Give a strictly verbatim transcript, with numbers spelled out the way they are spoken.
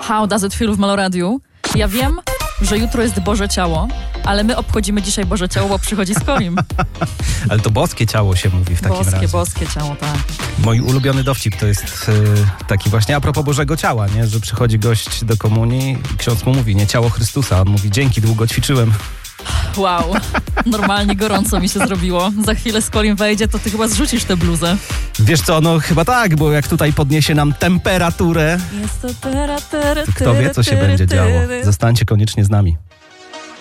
How does it feel w Meloradiu? Ja wiem, że jutro jest Boże Ciało, ale my obchodzimy dzisiaj Boże Ciało, bo przychodzi Skorim. Ale to boskie ciało się mówi w takim boskie, razie. Boskie ciało, tak. Mój ulubiony dowcip to jest y, taki właśnie a propos Bożego Ciała, nie? Że przychodzi gość do komunii i ksiądz mu mówi, nie, ciało Chrystusa. On mówi, dzięki, długo ćwiczyłem. Wow, normalnie gorąco mi się zrobiło. Za chwilę Skorim wejdzie, to ty chyba zrzucisz tę bluzę. Wiesz co, no chyba tak, bo jak tutaj podniesie nam temperaturę, Jest to tera, tera, to kto wie, co się będzie działo. Zostańcie koniecznie z nami.